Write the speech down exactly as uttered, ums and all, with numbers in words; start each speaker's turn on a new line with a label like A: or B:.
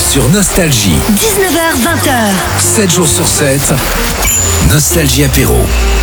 A: sur Nostalgie.
B: dix-neuf heures vingt.
A: sept jours sur sept, Nostalgie Apéro.